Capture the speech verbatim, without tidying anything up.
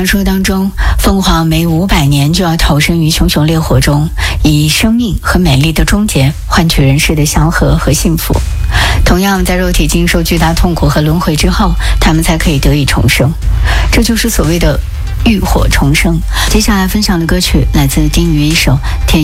传说当中，凤凰每五百年就要投身于熊熊烈火中，以生命和美丽的终结换取人世的祥和和幸福。同样，在肉体经受巨大痛苦和轮回之后，他们才可以得以重生。这就是所谓的浴火重生。接下来分享的歌曲来自丁瑜一首《天》。